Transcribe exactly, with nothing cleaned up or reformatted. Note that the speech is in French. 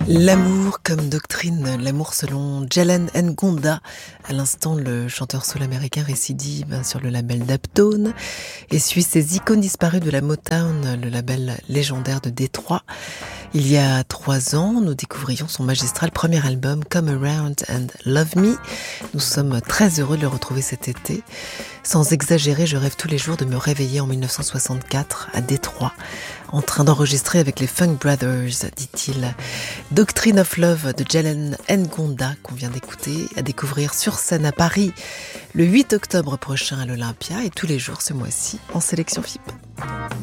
L'amour comme doctrine, l'amour selon Jalen Ngonda. À l'instant, le chanteur soul américain récidive sur le label Daptone et suit ces icônes disparues de la Motown, le label légendaire de Détroit. Il y a trois ans, nous découvrions son magistral premier album Come Around and Love Me. Nous sommes très heureux de le retrouver cet été. Sans exagérer, je rêve tous les jours de me réveiller en dix-neuf cent soixante-quatre à Détroit, en train d'enregistrer avec les Funk Brothers, dit-il. Doctrine of Love de Jalen Ngonda qu'on vient d'écouter, à découvrir sur scène à Paris le huit octobre prochain à l'Olympia et tous les jours ce mois-ci en sélection F I P.